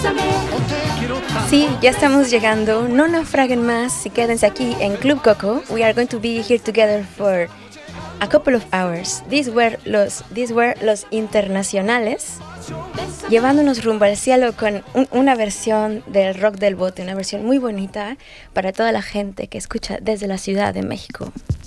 Sí, ya estamos llegando. No naufraguen más y quédense aquí en Club Coco. We are going to be here together for a couple of hours. These were los internacionales, llevándonos rumbo al cielo con una versión del rock del bote, una versión muy bonita para toda la gente que escucha desde la Ciudad de México.